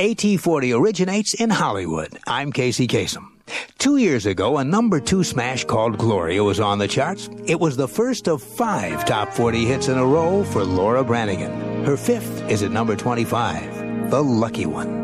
AT40 originates in Hollywood. I'm Casey Kasem. 2 years ago, a number 2 smash called Gloria was on the charts. It was the first of 5 top 40 hits in a row for Laura Branigan. Her 5th is at number 25, The Lucky One.